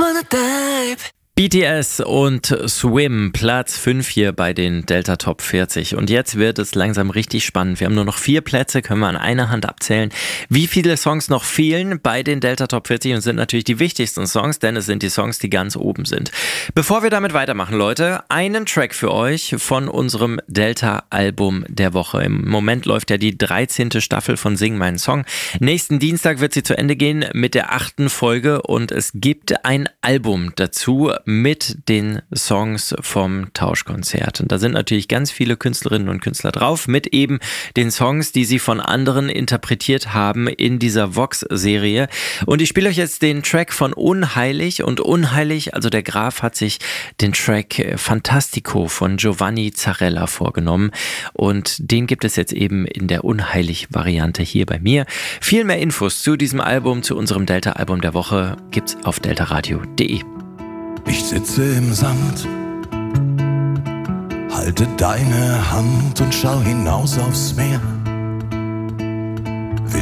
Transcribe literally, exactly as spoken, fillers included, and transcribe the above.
wanna dive. B T S und Swim, Platz fünf hier bei den Delta Top vierzig. Und jetzt wird es langsam richtig spannend. Wir haben nur noch vier Plätze, können wir an einer Hand abzählen, wie viele Songs noch fehlen bei den Delta Top vierzig und sind natürlich die wichtigsten Songs, denn es sind die Songs, die ganz oben sind. Bevor wir damit weitermachen, Leute, einen Track für euch von unserem Delta-Album der Woche. Im Moment läuft ja die dreizehnte Staffel von Sing meinen Song. Nächsten Dienstag wird sie zu Ende gehen mit der achten Folge und es gibt ein Album dazu mit den Songs vom Tauschkonzert. Und da sind natürlich ganz viele Künstlerinnen und Künstler drauf, mit eben den Songs, die sie von anderen interpretiert haben in dieser Vox-Serie. Und ich spiele euch jetzt den Track von Unheilig. Und Unheilig, also der Graf hat sich den Track Fantastico von Giovanni Zarella vorgenommen. Und den gibt es jetzt eben in der Unheilig-Variante hier bei mir. Viel mehr Infos zu diesem Album, zu unserem Delta-Album der Woche gibt's auf deltaradio punkt de. Ich sitze im Sand, halte deine Hand und schau hinaus aufs Meer.